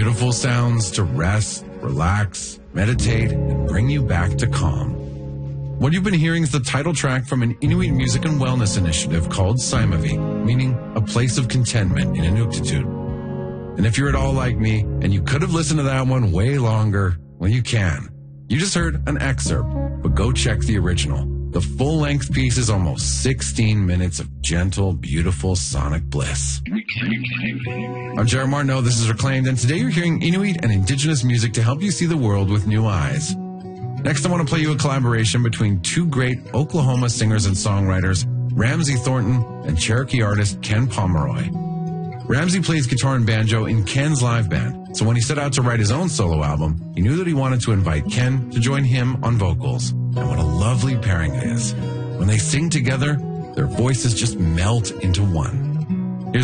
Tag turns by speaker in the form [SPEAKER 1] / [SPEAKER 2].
[SPEAKER 1] beautiful sounds to rest, relax, meditate, and bring you back to calm. What you've been hearing is the title track from an Inuit music and wellness initiative called Saimavi, meaning a place of contentment in Inuktitut. And if you're at all like me, and you could have listened to that one way longer, well, you can. You just heard an excerpt, but go check the original. The full-length piece is almost 16 minutes of gentle, beautiful sonic bliss. I'm Jared Martineau, this is Reclaimed, and today you're hearing Inuit and Indigenous music to help you see the world with new eyes. Next, I want to play you a collaboration between two great Oklahoma singers and songwriters, Ramsey Thornton and Cherokee artist Ken Pomeroy. Ramsey plays guitar and banjo in Ken's live band, so when he set out to write his own solo album, he knew that he wanted to invite Ken to join him on vocals. And what a lovely pairing it is. When they sing together, their voices just melt into one.